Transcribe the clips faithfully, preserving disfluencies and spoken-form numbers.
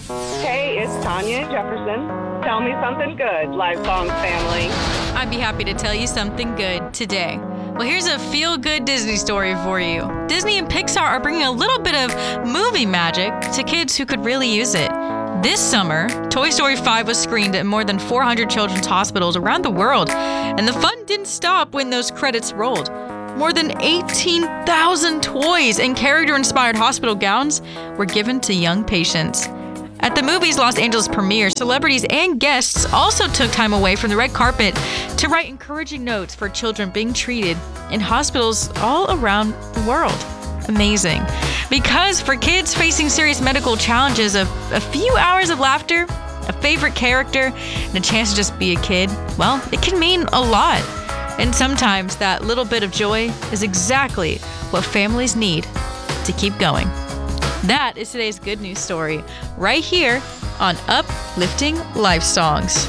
Hey, it's Tanya Jefferson. Tell me something good, Life Songs family. I'd be happy to tell you something good today. Well, here's a feel-good Disney story for you. Disney and Pixar are bringing a little bit of movie magic to kids who could really use it. This summer, Toy Story five was screened at more than four hundred children's hospitals around the world, and the fun didn't stop when those credits rolled. More than eighteen thousand toys and character-inspired hospital gowns were given to young patients. At the movie's Los Angeles premiere, celebrities and guests also took time away from the red carpet to write encouraging notes for children being treated in hospitals all around the world. Amazing. Because for kids facing serious medical challenges, a, a few hours of laughter, a favorite character, and a chance to just be a kid, well, it can mean a lot. And sometimes that little bit of joy is exactly what families need to keep going. That is today's good news story, right here on Uplifting Life Songs.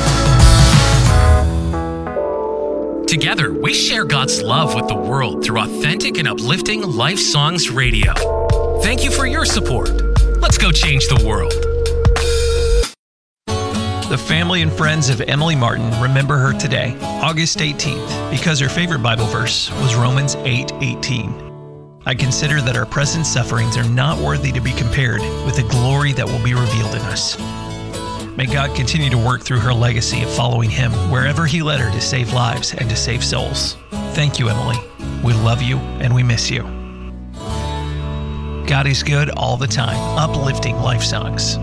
Together, we share God's love with the world through authentic and uplifting Life Songs Radio. Thank you for your support. Let's go change the world. The family and friends of Emily Martin remember her today, August eighteenth, because her favorite Bible verse was Romans eight eighteen. I consider that our present sufferings are not worthy to be compared with the glory that will be revealed in us. May God continue to work through her legacy of following Him wherever He led her to save lives and to save souls. Thank you, Emily. We love you and we miss you. God is good all the time, uplifting life songs.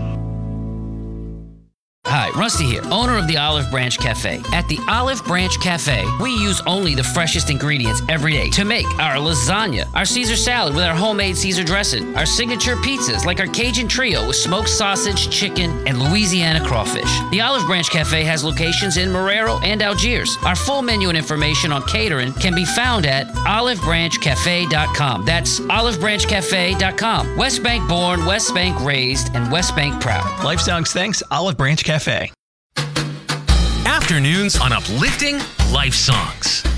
Hi, Rusty here, owner of the Olive Branch Cafe. At the Olive Branch Cafe, we use only the freshest ingredients every day to make our lasagna, our Caesar salad with our homemade Caesar dressing, our signature pizzas like our Cajun Trio with smoked sausage, chicken, and Louisiana crawfish. The Olive Branch Cafe has locations in Marrero and Algiers. Our full menu and information on catering can be found at olive branch cafe dot com. That's olive branch cafe dot com. West Bank born, West Bank raised, and West Bank proud. Life Songs thanks Olive Branch Cafe. Afternoons on Uplifting Life Songs.